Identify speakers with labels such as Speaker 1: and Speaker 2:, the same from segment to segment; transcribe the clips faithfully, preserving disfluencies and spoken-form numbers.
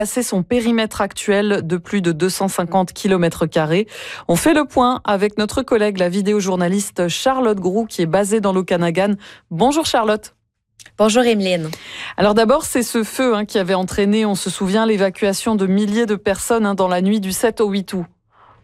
Speaker 1: C'est son périmètre actuel de plus de deux cent cinquante kilomètres carrés. On fait le point avec notre collègue, la vidéojournaliste Charlotte Groux, qui est basée dans l'Okanagan. Bonjour Charlotte.
Speaker 2: Bonjour Emeline.
Speaker 1: Alors d'abord, c'est ce feu hein, qui avait entraîné, on se souvient, l'évacuation de milliers de personnes hein, dans la nuit du sept au huit août.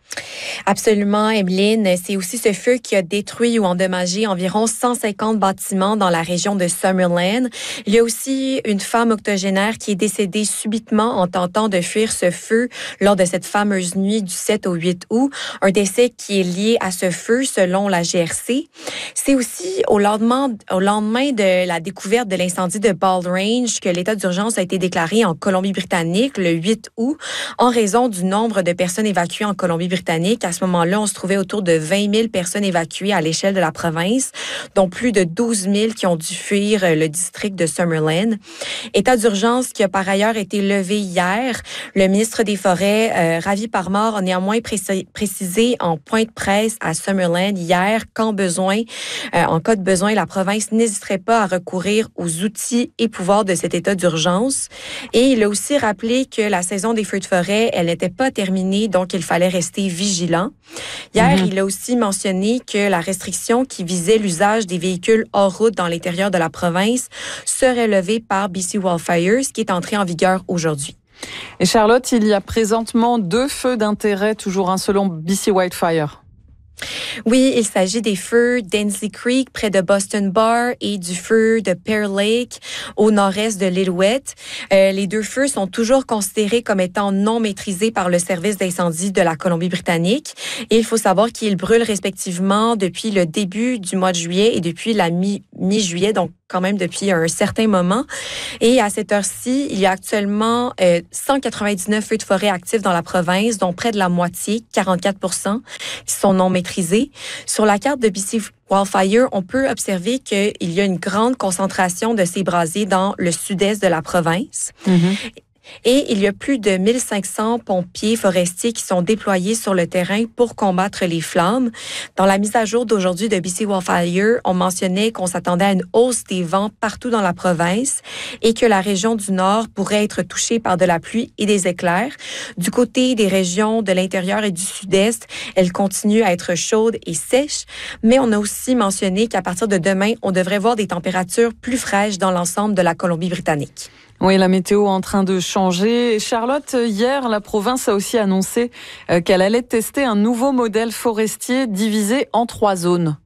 Speaker 2: Absolument, Emeline. C'est aussi ce feu qui a détruit ou endommagé environ cent cinquante bâtiments dans la région de Summerland. Il y a aussi une femme octogénaire qui est décédée subitement en tentant de fuir ce feu lors de cette fameuse nuit du sept au huit août. Un décès qui est lié à ce feu selon la G R C. C'est aussi au lendemain, au lendemain de la découverte de l'incendie de Bald Range que l'état d'urgence a été déclaré en Colombie-Britannique le huit août en raison du nombre de personnes évacuées en Colombie-Britannique. À ce moment-là, on se trouvait autour de vingt mille personnes évacuées à l'échelle de la province, dont plus de douze mille qui ont dû fuir le district de Summerland. État d'urgence qui a par ailleurs été levé hier. Le ministre des Forêts, euh, Ravi Parmar, a néanmoins précis, précisé en point de presse à Summerland hier qu'en besoin, euh, en cas de besoin, la province n'hésiterait pas à recourir aux outils et pouvoirs de cet état d'urgence. Et il a aussi rappelé que la saison des feux de forêt, elle n'était pas terminée, donc il fallait rester vigilant. Hier, mm-hmm. il a aussi mentionné que la restriction qui visait l'usage des véhicules hors route dans l'intérieur de la province serait levée par B C Wildfires, qui est entrée en vigueur aujourd'hui.
Speaker 1: Et Charlotte, il y a présentement deux feux d'intérêt, toujours un selon B C Wildfire.
Speaker 2: Oui, il s'agit des feux d'Ensley Creek près de Boston Bar et du feu de Pear Lake au nord-est de l'Illooet. Euh, les deux feux sont toujours considérés comme étant non maîtrisés par le service d'incendie de la Colombie-Britannique. Et il faut savoir qu'ils brûlent respectivement depuis le début du mois de juillet et depuis la mi- mi-juillet, donc quand même depuis un certain moment. Et à cette heure-ci, il y a actuellement euh, cent quatre-vingt-dix-neuf feux de forêt actifs dans la province, dont près de la moitié, quarante-quatre pour cent, qui sont non maîtrisés. Sur la carte de B C Wildfire, on peut observer qu'il y a une grande concentration de ces brasiers dans le sud-est de la province. Mm-hmm. Et il y a plus de mille cinq cents pompiers forestiers qui sont déployés sur le terrain pour combattre les flammes. Dans la mise à jour d'aujourd'hui de B C Wildfire, on mentionnait qu'on s'attendait à une hausse des vents partout dans la province et que la région du Nord pourrait être touchée par de la pluie et des éclairs. Du côté des régions de l'intérieur et du Sud-Est, elles continuent à être chaudes et sèches, mais on a aussi mentionné qu'à partir de demain, on devrait voir des températures plus fraîches dans l'ensemble de la Colombie-Britannique.
Speaker 1: Oui, la météo est en train de changer. Charlotte, hier, la province a aussi annoncé qu'elle allait tester un nouveau modèle forestier divisé en trois zones.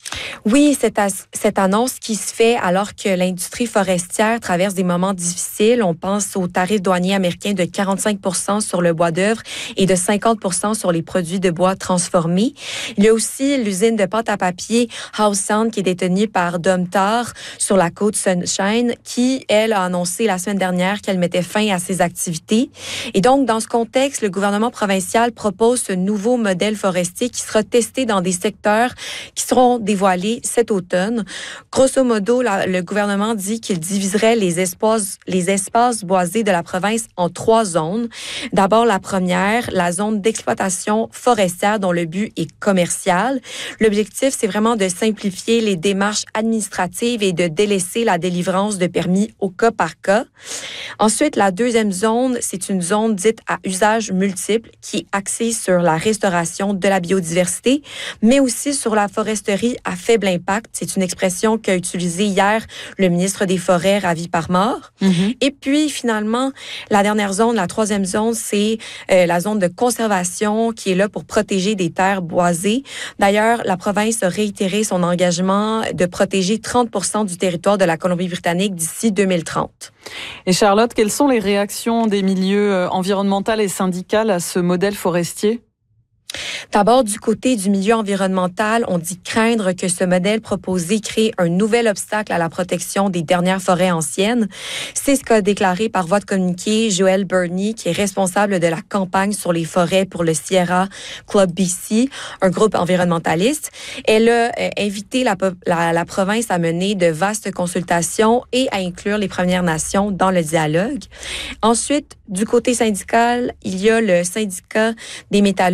Speaker 2: Oui, cette, as- cette annonce qui se fait alors que l'industrie forestière traverse des moments difficiles. On pense aux tarifs douaniers américains de quarante-cinq pour cent sur le bois d'œuvre et de cinquante pour cent sur les produits de bois transformés. Il y a aussi l'usine de pâte à papier House Sound qui est détenue par Domtar sur la côte Sunshine qui, elle, a annoncé la semaine dernière qu'elle mettait fin à ses activités. Et donc, dans ce contexte, le gouvernement provincial propose ce nouveau modèle forestier qui sera testé dans des secteurs qui seront dévoilés cet automne. Grosso modo, la, le gouvernement dit qu'il diviserait les espaces, les espaces boisés de la province en trois zones. D'abord, la première, la zone d'exploitation forestière dont le but est commercial. L'objectif, c'est vraiment de simplifier les démarches administratives et de délaisser la délivrance de permis au cas par cas. Ensuite, la deuxième zone, c'est une zone dite à usage multiple qui est axée sur la restauration de la biodiversité, mais aussi sur la foresterie à faible impact. C'est une expression qu'a utilisée hier le ministre des Forêts, Ravi Parmar. Mm-hmm. Et puis, finalement, la dernière zone, la troisième zone, c'est euh, la zone de conservation qui est là pour protéger des terres boisées. D'ailleurs, la province a réitéré son engagement de protéger trente pour cent du territoire de la Colombie-Britannique d'ici deux mille trente.
Speaker 1: Et Charlotte, quelles sont les réactions des milieux environnementaux et syndicaux à ce modèle forestier?
Speaker 2: D'abord, du côté du milieu environnemental, on dit craindre que ce modèle proposé crée un nouvel obstacle à la protection des dernières forêts anciennes. C'est ce qu'a déclaré par voie de communiqué Joelle Burney, qui est responsable de la campagne sur les forêts pour le Sierra Club B C, un groupe environnementaliste. Elle a invité la, la, la province à mener de vastes consultations et à inclure les Premières Nations dans le dialogue. Ensuite, du côté syndical, il y a le syndicat des métallos qui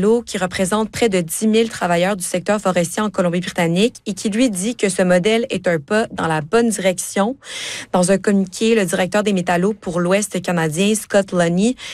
Speaker 2: représente près de dix mille travailleurs du secteur forestier en Colombie-Britannique et qui lui dit que ce modèle est un pas dans la bonne direction. Dans un communiqué, le directeur des métallos pour l'Ouest canadien, Scott Lunny,